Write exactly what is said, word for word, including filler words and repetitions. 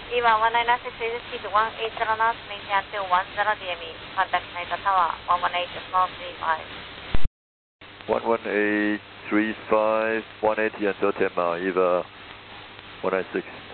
Eva one nine nine six eight speed one eight zero knots, maintain until one zero D M E. Contact Naita Tower one one eight small three five. one one eight three five, one eighty until ten mile, Eva one nine six.